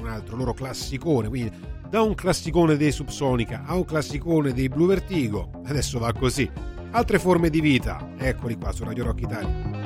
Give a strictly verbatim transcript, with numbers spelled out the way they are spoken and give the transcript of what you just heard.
altro loro classicone, quindi da un classicone dei Subsonica a un classicone dei Blue Vertigo, adesso va così. Altre forme di vita, eccoli qua su Radio Rock Italia.